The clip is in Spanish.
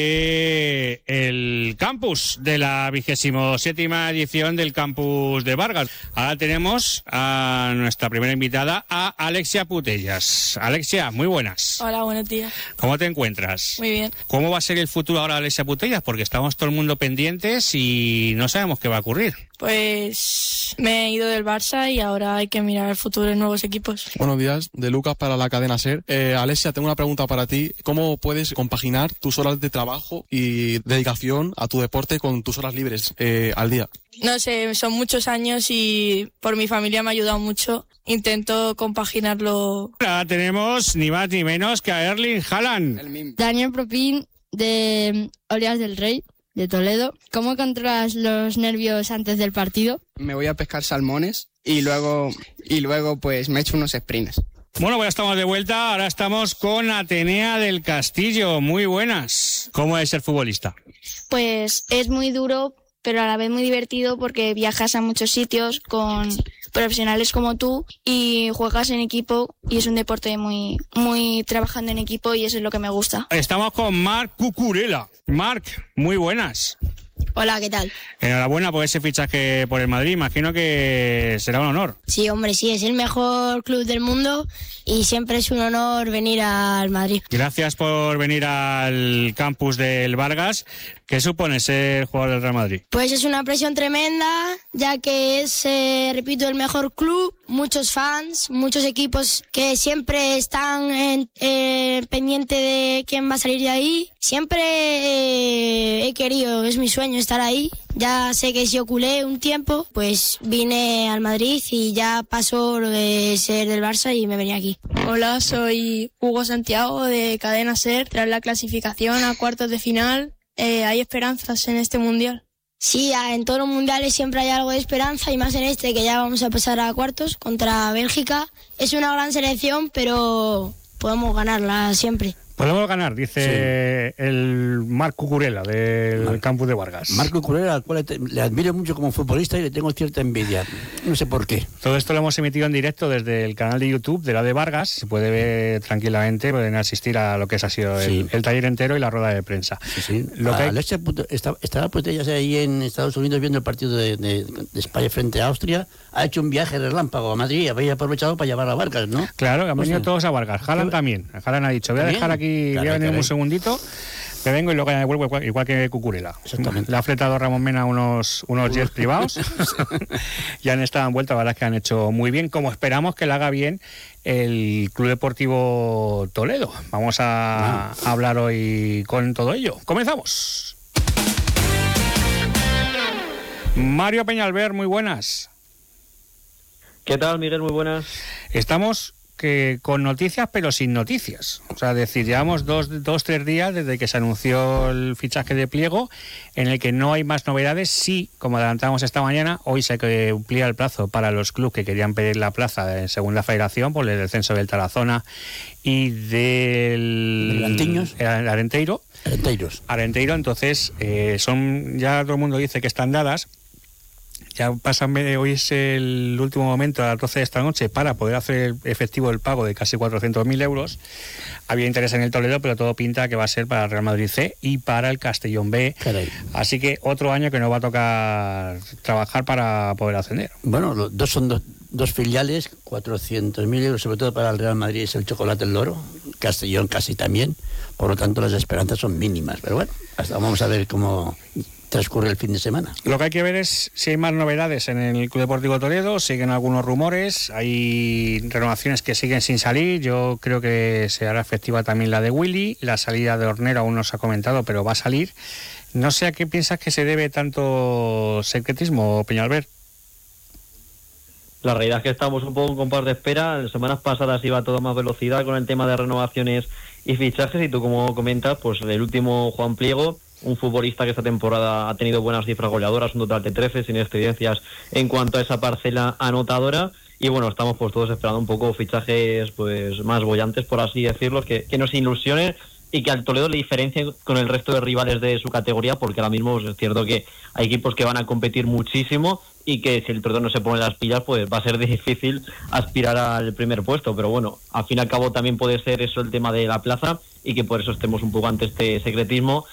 El campus de la 27ª edición del campus de Vargas. Ahora tenemos a nuestra primera invitada, a Alexia Putellas. Alexia, muy buenas. Hola, buenos días. ¿Cómo te encuentras? Muy bien. ¿Cómo va a ser el futuro ahora de Alexia Putellas? Porque estamos todo el mundo pendientes y no sabemos qué va a ocurrir. Pues me he ido del Barça y ahora hay que mirar el futuro de nuevos equipos. Buenos días, de Lucas para la cadena SER. Alexia, tengo una pregunta para ti. ¿Cómo puedes compaginar tus horas de trabajo y dedicación a tu deporte con tus horas libres al día? No sé, son muchos años y por mi familia me ha ayudado mucho. Intento compaginarlo. Ahora tenemos ni más ni menos que a Erling Haaland. Daniel Propín, de Oleas del Rey, de Toledo. ¿Cómo controlas los nervios antes del partido? Me voy a pescar salmones y luego pues me echo unos sprints. Bueno, pues ya estamos de vuelta. Ahora estamos con Atenea del Castillo. Muy buenas. ¿Cómo es ser futbolista? Pues es muy duro, pero a la vez muy divertido porque viajas a muchos sitios con profesionales como tú y juegas en equipo y es un deporte muy, muy trabajando en equipo y eso es lo que me gusta. Estamos con Marc Cucurella. Marc, muy buenas. Hola, ¿qué tal? Enhorabuena por ese fichaje por el Madrid. Imagino que será un honor. Sí, hombre, sí, es el mejor club del mundo y siempre es un honor venir al Madrid. Gracias por venir al campus del Vargas. ¿Qué supone ser jugador del Real Madrid? Pues es una presión tremenda, ya que es, repito, el mejor club, muchos fans, muchos equipos que siempre están pendiente de quién va a salir de ahí. Siempre he querido, es mi sueño estar ahí. Ya sé que si oculé un tiempo, pues vine al Madrid y ya pasó lo de ser del Barça y me venía aquí. Hola, soy Hugo Santiago de Cadena SER. Tras la clasificación a cuartos de final, ¿hay esperanzas en este mundial? Sí, en todos los mundiales siempre hay algo de esperanza y más en este que ya vamos a pasar a cuartos contra Bélgica. Es una gran selección, pero podemos ganarla siempre. Podemos ganar, dice el Marc Cucurella del campus de Vargas. Marc Cucurella, al cual le admiro mucho como futbolista y le tengo cierta envidia. No sé por qué. Todo esto lo hemos emitido en directo desde el canal de YouTube de la de Vargas. Se puede ver tranquilamente, pueden asistir a lo que ha sido el taller entero y la rueda de prensa. Sí. Alexia, estaba Putellas ahí en Estados Unidos viendo el partido de España frente a Austria. Ha hecho un viaje relámpago a Madrid y había aprovechado para llevar a Vargas, ¿no? Claro, hemos venido todos a Vargas. Haaland también. Haaland ha dicho, voy a dejar aquí, voy a venir un segundito, que vengo y luego me vuelvo igual que Cucurella. Le ha fletado Ramón Mena unos jets privados. Ya han estado en vuelta, la verdad es que han hecho muy bien, como esperamos que le haga bien el Club Deportivo Toledo. Vamos a hablar hoy con todo ello. Comenzamos. Mario Peñalver, muy buenas. ¿Qué tal, Miguel? Muy buenas. Estamos con noticias, pero sin noticias. O sea, decir, llevamos tres días desde que se anunció el fichaje de Pliego, en el que no hay más novedades. Sí, como adelantamos esta mañana, hoy se cumplía el plazo para los clubes que querían pedir la plaza en Segunda Federación por el descenso del Tarazona y del Arenteiro. Entonces, ya todo el mundo dice que están dadas. Ya hoy es el último momento a las 12 de esta noche para poder hacer efectivo el pago de casi 400.000 euros. Había interés en el Toledo, pero todo pinta que va a ser para el Real Madrid C y para el Castellón B. Caray. Así que otro año que nos va a tocar trabajar para poder ascender. Bueno, son dos filiales, 400.000 euros, sobre todo para el Real Madrid es el Chocolate el Loro, Castellón casi también, por lo tanto las esperanzas son mínimas. Pero bueno, vamos a ver cómo transcurre el fin de semana. Lo que hay que ver es si hay más novedades en el Club Deportivo Toledo. Siguen algunos rumores, hay renovaciones que siguen sin salir. Yo creo que se hará efectiva también la de Willy. La salida de Hornero aún no se ha comentado, pero va a salir. No sé a qué piensas que se debe tanto secretismo, Peñalver. La realidad es que estamos un poco en compás de espera. En semanas pasadas iba a toda más velocidad con el tema de renovaciones y fichajes, y tú, como comentas, pues el último, Juan Pliego, un futbolista que esta temporada ha tenido buenas cifras goleadoras, un total de 13, sin excedencias en cuanto a esa parcela anotadora. Y bueno, estamos pues todos esperando un poco fichajes pues más bollantes, por así decirlo, que nos ilusionen y que al Toledo le diferencien con el resto de rivales de su categoría, porque ahora mismo es cierto que hay equipos que van a competir muchísimo y que si el Toledo no se pone las pilas, pues va a ser difícil aspirar al primer puesto. Pero bueno, al fin y al cabo también puede ser eso el tema de la plaza, y que por eso estemos un poco ante este secretismo.